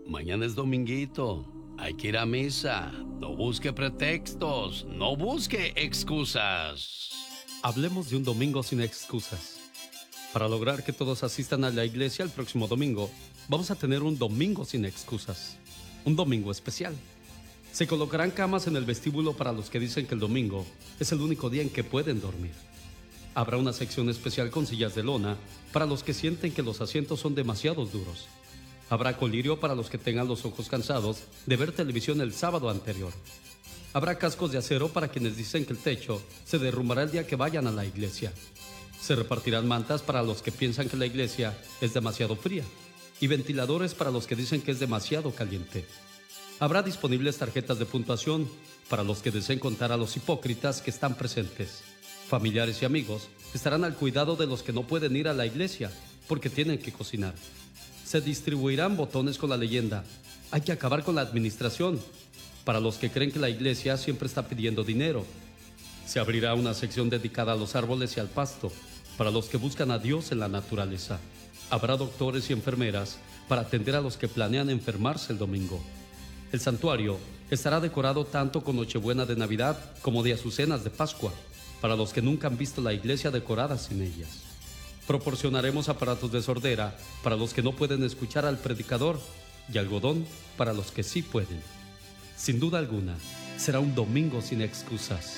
Mañana es dominguito. Hay que ir a misa. No busque pretextos. No busque excusas. Hablemos de un domingo sin excusas. Para lograr que todos asistan a la iglesia el próximo domingo, vamos a tener un domingo sin excusas. Un domingo especial. Se colocarán camas en el vestíbulo para los que dicen que el domingo es el único día en que pueden dormir. Habrá una sección especial con sillas de lona para los que sienten que los asientos son demasiado duros. Habrá colirio para los que tengan los ojos cansados de ver televisión el sábado anterior. Habrá cascos de acero para quienes dicen que el techo se derrumbará el día que vayan a la iglesia. Se repartirán mantas para los que piensan que la iglesia es demasiado fría y ventiladores para los que dicen que es demasiado caliente. Habrá disponibles tarjetas de puntuación para los que deseen contar a los hipócritas que están presentes. Familiares y amigos estarán al cuidado de los que no pueden ir a la iglesia porque tienen que cocinar. Se distribuirán botones con la leyenda: hay que acabar con la administración, para los que creen que la iglesia siempre está pidiendo dinero. Se abrirá una sección dedicada a los árboles y al pasto, para los que buscan a Dios en la naturaleza. Habrá doctores y enfermeras para atender a los que planean enfermarse el domingo. El santuario estará decorado tanto con Nochebuena de Navidad como de azucenas de Pascua, para los que nunca han visto la iglesia decorada sin ellas. Proporcionaremos aparatos de sordera para los que no pueden escuchar al predicador y algodón para los que sí pueden. Sin duda alguna, será un domingo sin excusas.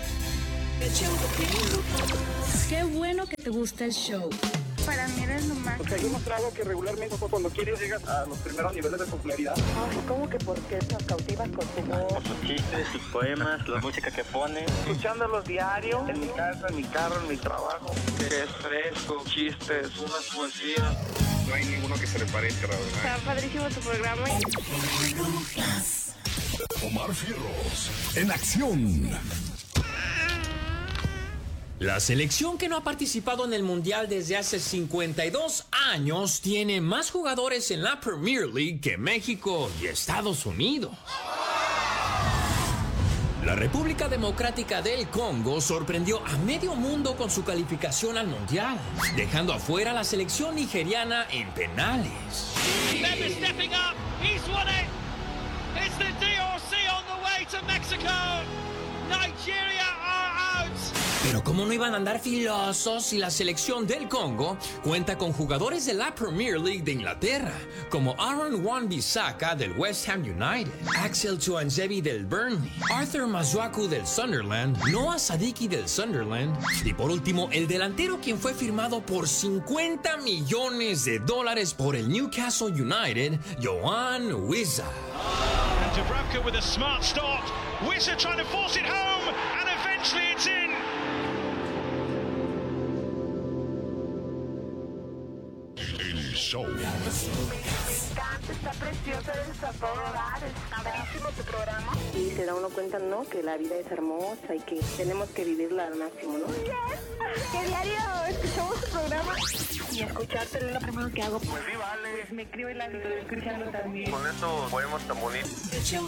Qué bueno que te gusta el show. Para mí eres lo más. O sea, yo mostrado que regularmente cuando quieres llegas a los primeros niveles de popularidad. Ay, ¿cómo que por qué nos cautivas con tu voz? Por sus chistes, sus poemas, la música que pone. Escuchándolos diario, en mi casa, en mi carro, en mi trabajo. Que es fresco, chistes, unas poesías. No hay ninguno que se le parezca, la verdad. Está padrísimo tu programa. Omar Fierros, en acción. La selección, que no ha participado en el Mundial desde hace 52 años, tiene más jugadores en la Premier League que México y Estados Unidos. La República Democrática del Congo sorprendió a medio mundo con su calificación al Mundial, dejando afuera a la selección nigeriana en penales. Stepping up, he's won it. It's the DRC on the way to Mexico. Nigeria are out. Pero ¿cómo no iban a andar filosos si la selección del Congo cuenta con jugadores de la Premier League de Inglaterra, como Aaron Wan-Bissaka del West Ham United, Axel Tuanzebe del Burnley, Arthur Masuaku del Sunderland, Noah Sadiki del Sunderland, y por último, el delantero quien fue firmado por $50 millones por el Newcastle United, Yohan Wissa. And Dubravka with a smart stop. Wissa trying to force it home, and eventually it's in. El show. Está precioso, eres a todo dar. Está buenísimo tu programa. Y se da uno cuenta, ¿no? Que la vida es hermosa y que tenemos que vivirla al máximo, ¿no? Que diario escuchamos tu programa. Y escucharte es lo primero que hago. Pues sí, vale. Pues me escribe la vida escuchando también. Con eso podemos tan bonito.